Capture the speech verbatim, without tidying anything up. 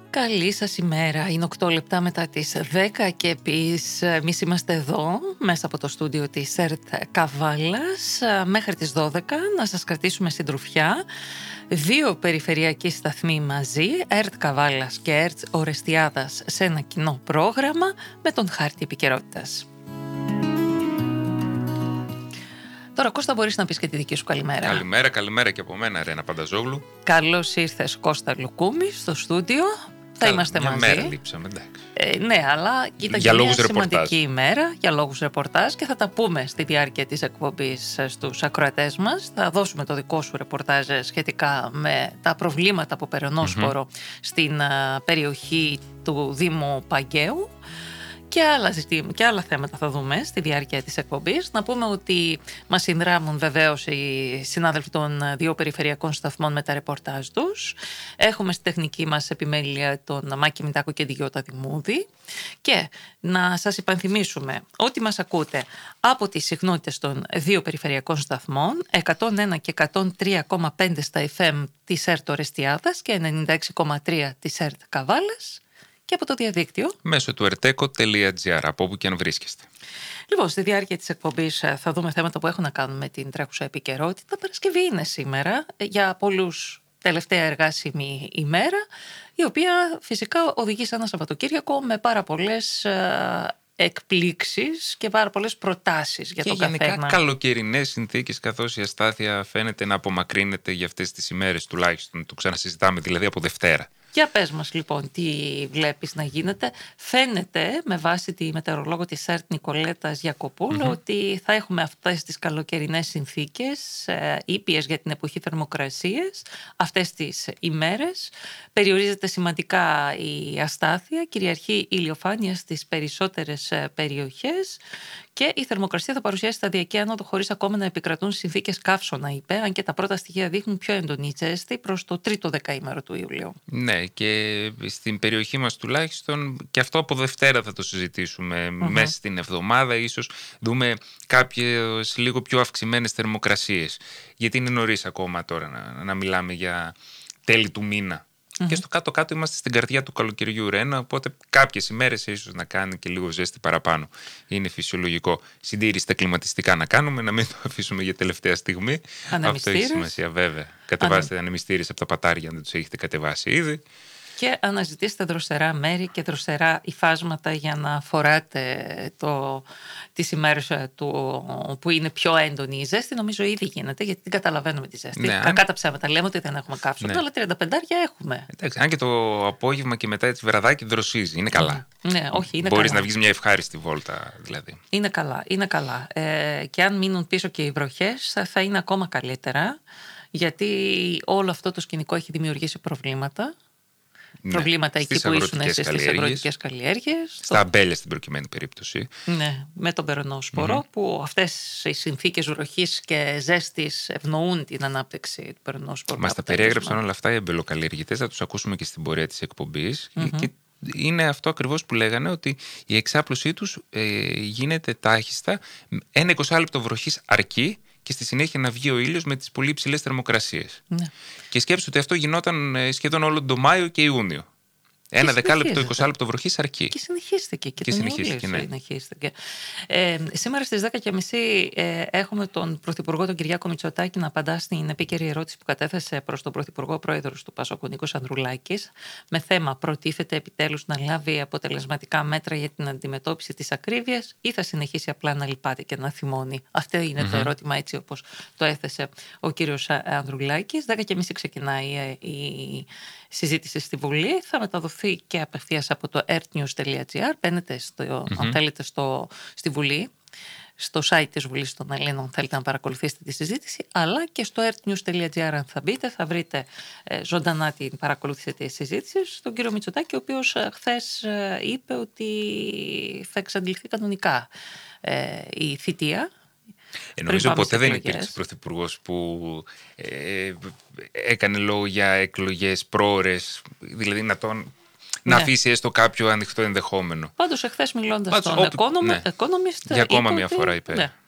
Καλή σας ημέρα. Είναι οκτώ λεπτά μετά τις δέκα και επίσης εμείς είμαστε εδώ μέσα από το στούντιο της ΕΡΤ Καβάλας μέχρι τις δώδεκα να σας κρατήσουμε συντροφιά. Δύο περιφερειακοί σταθμοί μαζί, ΕΡΤ Καβάλας και ΕΡΤ Ορεστιάδας, σε ένα κοινό πρόγραμμα με τον χάρτη επικαιρότητας. Τώρα, Κώστα, μπορείς να πεις και τη δική σου καλημέρα. Καλημέρα, καλημέρα και από μένα, Ρένα Πανταζόγλου. Καλώς ήρθες, Κώστα Λουκούμη, στο στούντιο. Θα Καλ, είμαστε μια μαζί. Μια μέρα λείψαμε, εντάξει. Ε, ναι, αλλά ήταν για και λόγους μια ρεπορτάζ. σημαντική ημέρα για λόγους ρεπορτάζ και θα τα πούμε στη διάρκεια της εκπομπής στους ακροατές μας. Θα δώσουμε το δικό σου ρεπορτάζ σχετικά με τα προβλήματα από περαιονόσπορο mm-hmm. στην α, περιοχή του Δήμου Παγκαίου. Και άλλα, και άλλα θέματα θα δούμε στη διάρκεια της εκπομπής. Να πούμε ότι μας συνδράμουν βεβαίως οι συνάδελφοι των δύο περιφερειακών σταθμών με τα ρεπορτάζ τους. Έχουμε στη τεχνική μας επιμέλεια τον Μάκη Μητάκο και τη Γιώτα Δημούδη. Και να σας υπενθυμίσουμε ότι μας ακούτε από τις συχνότητες των δύο περιφερειακών σταθμών, εκατόν ένα και εκατόν τρία κόμμα πέντε στα εφ εμ της ΕΡΤ Ορεστιάδας και ενενήντα έξι κόμμα τρία της ΕΡΤ Καβάλας. Και από το διαδίκτυο μέσω του ερτέκο τελεία τζι άρ, από όπου και αν βρίσκεστε. Λοιπόν, στη διάρκεια της εκπομπής θα δούμε θέματα που έχουν να κάνουν με την τρέχουσα επικαιρότητα. Παρασκευή είναι σήμερα, για πολλούς τελευταία εργάσιμη ημέρα, η οποία φυσικά οδηγεί σε ένα Σαββατοκύριακο με πάρα πολλές εκπλήξεις και πάρα πολλές προτάσεις για και τον καθένα. Και γενικά καλοκαιρινές συνθήκες, καθώς η αστάθεια φαίνεται να απομακρύνεται για αυτές τις ημέρες τουλάχιστον. Το ξανασυζητάμε δηλαδή από Δευτέρα. Για πες μας λοιπόν τι βλέπεις να γίνεται. Φαίνεται με βάση τη μετεωρολόγο της ΕΡΤ Νικολέτας Γιακοπούλου mm-hmm. ότι θα έχουμε αυτές τις καλοκαιρινές συνθήκες ε, ήπιες για την εποχή θερμοκρασίες αυτές τις ημέρες. Περιορίζεται σημαντικά η αστάθεια, κυριαρχεί ηλιοφάνεια στις περισσότερες περιοχές και η θερμοκρασία θα παρουσιάσει σταδιακή άνοδο χωρίς ακόμα να επικρατούν συνθήκες καύσωνα, είπε, αν και τα πρώτα στοιχεία δείχνουν πιο έντονη ζέστη προς το τρίτο δεκαήμερο του Ιουλίου. Ναι, και στην περιοχή μας τουλάχιστον, και αυτό από Δευτέρα θα το συζητήσουμε, mm-hmm. μέσα στην εβδομάδα ίσως δούμε κάποιες λίγο πιο αυξημένες θερμοκρασίες, γιατί είναι νωρίς ακόμα τώρα να, να μιλάμε για τέλη του μήνα. Mm-hmm. Και στο κάτω-κάτω είμαστε στην καρδιά του καλοκαιριού, Ρένα, οπότε κάποιες ημέρες ίσως να κάνει και λίγο ζέστη παραπάνω. Είναι φυσιολογικό. Συντήρηση τα κλιματιστικά να κάνουμε, να μην το αφήσουμε για τελευταία στιγμή. Αυτό έχει σημασία, βέβαια. Κατεβάστε Ανα... ανεμιστήρες από τα πατάρια, αν δεν τους έχετε κατεβάσει ήδη. Και αναζητήστε δροσερά μέρη και δροσερά υφάσματα για να φοράτε το, τις ημέρες του, που είναι πιο έντονη η ζέστη. Νομίζω ήδη γίνεται, γιατί την καταλαβαίνουμε τη ζέστη. Ναι, κακά αν... τα ψέματα λέμε ότι δεν έχουμε καύσωνα, ναι. αλλά τριάντα πεντάρια έχουμε. Εντάξει, αν και το απόγευμα και μετά έτσι βραδάκι δροσίζει, είναι καλά. Ναι, όχι, είναι Μπορείς καλά. να βγεις μια ευχάριστη βόλτα δηλαδή. Είναι καλά, είναι καλά. Ε, και αν μείνουν πίσω και οι βροχές θα, θα είναι ακόμα καλύτερα, γιατί όλο αυτό το σκηνικό έχει δημιουργήσει προβλήματα. Ναι, προβλήματα εκεί που ήσουν εσείς στις αγροτικές καλλιέργειες. Στα αμπέλια στην προκειμένη περίπτωση. Ναι, με τον περονόσπορο, mm-hmm. που αυτές οι συνθήκες βροχής και ζέστης ευνοούν την ανάπτυξη του περονόσπορου. Μας τα περιέγραψαν όλα αυτά οι αμπελοκαλλιεργητές, θα τους ακούσουμε και στην πορεία της εκπομπής. Mm-hmm. Και είναι αυτό ακριβώς που λέγανε, ότι η εξάπλωσή τους ε, γίνεται τάχιστα, ένα εικοσάλεπτο βροχής αρκεί, και στη συνέχεια να βγει ο ήλιος με τις πολύ υψηλές θερμοκρασίες. Ναι. Και σκέψου ότι αυτό γινόταν σχεδόν όλο τον Μάιο και Ιούνιο. Ένα δεκάλεπτο, εικοσάλεπτο βροχής αρκεί. Και συνεχίστηκε και, και τον συνεχίστηκε, Ιούλιο ναι. συνεχίστηκε. Ε, σήμερα στις δέκα και μισή ε, έχουμε τον Πρωθυπουργό τον Κυριάκο Μητσοτάκη να απαντά στην επίκαιρη ερώτηση που κατέθεσε προς τον Πρωθυπουργό Πρόεδρος του Πασόκ, Νίκος Ανδρουλάκης, με θέμα προτίθεται επιτέλους να λάβει αποτελεσματικά μέτρα για την αντιμετώπιση της ακρίβειας ή θα συνεχίσει απλά να λυπάται και να θυμώνει. Αυτό είναι mm-hmm. το ερώτημα, έτσι όπως το έθεσε ο κύριος Ανδρουλάκης. δέκα και μισή ξεκινάει η συζήτηση στη Βουλή, θα μεταδοθεί και απευθείας από το ertnews τελεία gr. Μπαίνετε στο, mm-hmm. αν θέλετε στο, στη Βουλή, στο site της Βουλής των Ελλήνων, θέλετε να παρακολουθήσετε τη συζήτηση, αλλά και στο ertnews τελεία gr αν θα μπείτε, θα βρείτε ε, ζωντανά την παρακολούθηση της συζήτησης στον κύριο Μητσοτάκη, ο οποίος ε, χθες ε, είπε ότι θα εξαντληθεί κανονικά ε, η θητεία. Ε, νομίζω ποτέ δεν υπήρξε πρωθυπουργός που ε, έκανε λόγο για εκλογές πρόωρες, δηλαδή να τον... Ναι. Να αφήσει έστω κάποιο ανοιχτό ενδεχόμενο. Πάντως, εχθές μιλώντας στον όπου... Economist, ναι. Economist για ακόμα είπε μια ότι... φορά είπε. Ναι,